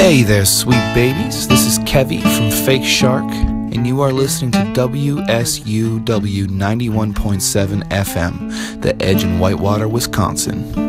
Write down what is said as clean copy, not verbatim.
Hey there, sweet babies. This is Kevy from Fake Shark, and you are listening to WSUW 91.7 FM, The Edge in Whitewater, Wisconsin.